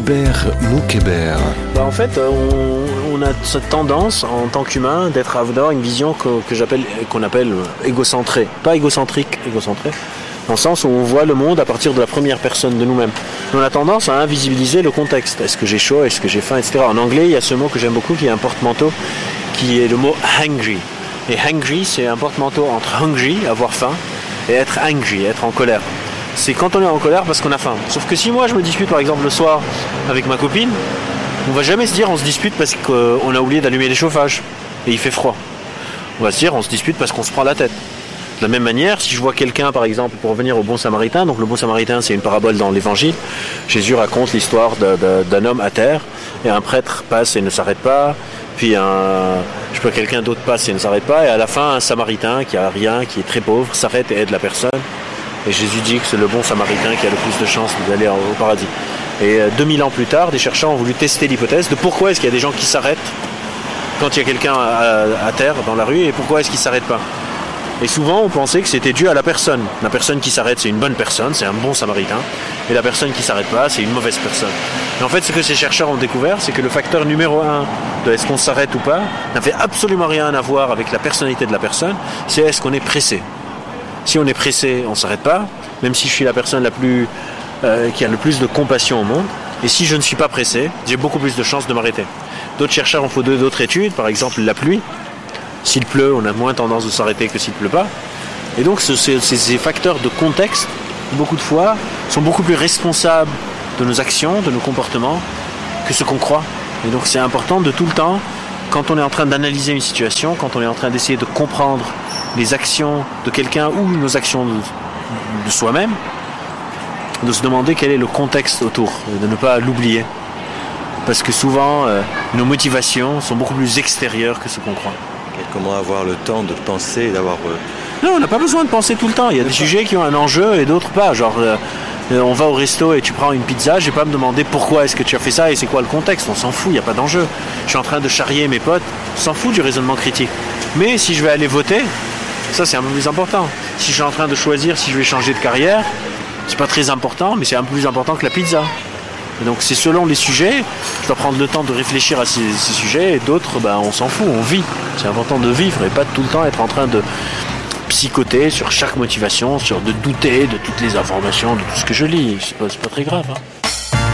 Hubert Moukébert. En fait, on a cette tendance en tant qu'humain d'avoir une vision qu'on appelle égocentrée. Pas égocentrique, égocentrée, dans le sens où on voit le monde à partir de la première personne de nous-mêmes. On a tendance à invisibiliser le contexte. Est-ce que j'ai chaud, est-ce que j'ai faim, etc. En anglais, il y a ce mot que j'aime beaucoup qui est un porte-manteau, qui est le mot hangry. Et hangry, c'est un porte-manteau entre hungry, avoir faim, et être angry, être en colère. C'est quand on est en colère parce qu'on a faim. Sauf que si moi je me dispute par exemple le soir avec ma copine, on va jamais se dire on se dispute parce qu'on a oublié d'allumer les chauffages et il fait froid. On va se dire on se dispute parce qu'on se prend la tête. De la même manière, si je vois quelqu'un par exemple, pour revenir au bon samaritain, donc le bon samaritain c'est une parabole dans l'évangile, Jésus raconte l'histoire d'un homme à terre et un prêtre passe et ne s'arrête pas, puis quelqu'un d'autre passe et ne s'arrête pas, et à la fin un samaritain qui a rien, qui est très pauvre, s'arrête et aide la personne. Et Jésus dit que c'est le bon samaritain qui a le plus de chances d'aller au paradis. Et 2000 ans plus tard, des chercheurs ont voulu tester l'hypothèse de pourquoi est-ce qu'il y a des gens qui s'arrêtent quand il y a quelqu'un à terre dans la rue et pourquoi est-ce qu'ils ne s'arrêtent pas. Et souvent on pensait que c'était dû à la personne. La personne qui s'arrête c'est une bonne personne, c'est un bon samaritain. Et la personne qui ne s'arrête pas c'est une mauvaise personne. Et en fait ce que ces chercheurs ont découvert c'est que le facteur numéro 1 de est-ce qu'on s'arrête ou pas n'a fait absolument rien à voir avec la personnalité de la personne, c'est est-ce qu'on est pressé. Si on est pressé, on ne s'arrête pas, même si je suis la personne qui a le plus de compassion au monde. Et si je ne suis pas pressé, j'ai beaucoup plus de chances de m'arrêter. D'autres chercheurs ont fait d'autres études, par exemple la pluie. S'il pleut, on a moins tendance de s'arrêter que s'il ne pleut pas. Et donc ces facteurs de contexte, beaucoup de fois, sont beaucoup plus responsables de nos actions, de nos comportements, que ce qu'on croit. Et donc c'est important de tout le temps, quand on est en train d'analyser une situation, quand on est en train d'essayer de comprendre les actions de quelqu'un ou nos actions de soi-même, de se demander quel est le contexte autour, de ne pas l'oublier. Parce que souvent, nos motivations sont beaucoup plus extérieures que ce qu'on croit. Comment avoir le temps de penser et d'avoir... Non, on n'a pas besoin de penser tout le temps. Il y a des sujets qui ont un enjeu et d'autres pas. Genre, on va au resto et tu prends une pizza, je vais pas me demander pourquoi est-ce que tu as fait ça et c'est quoi le contexte. On s'en fout, il n'y a pas d'enjeu. Je suis en train de charrier mes potes, on s'en fout du raisonnement critique. Mais si je vais aller voter, ça c'est un peu plus important. Si je suis en train de choisir si je vais changer de carrière, c'est pas très important, mais c'est un peu plus important que la pizza. Et donc c'est selon les sujets, je dois prendre le temps de réfléchir à ces sujets, et d'autres, on s'en fout, on vit. C'est important de vivre et pas tout le temps être en train de psychoter sur chaque motivation, de douter de toutes les informations, de tout ce que je lis. C'est pas très grave.